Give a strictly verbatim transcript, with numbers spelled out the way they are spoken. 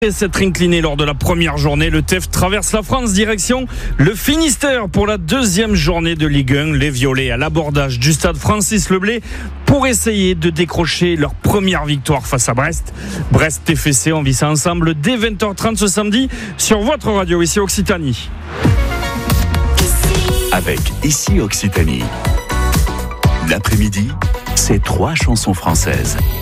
Et s'être incliné lors de la première journée, le T E F traverse la France direction le Finistère pour la deuxième journée de Ligue un. Les Violets à l'abordage du stade Francis Leblay pour essayer de décrocher leur première victoire face à Brest. Brest F C, on vit ça ensemble dès vingt heures trente ce samedi sur votre radio ici Occitanie. Avec Ici Occitanie. L'après-midi, c'est trois chansons françaises.